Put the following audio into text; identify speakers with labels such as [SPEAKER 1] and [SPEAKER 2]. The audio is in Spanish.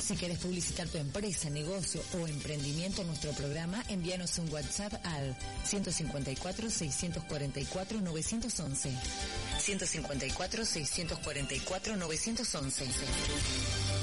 [SPEAKER 1] Si querés publicitar tu empresa, negocio o emprendimiento en nuestro programa, envíanos un WhatsApp al 154-644-911. 154-644-911.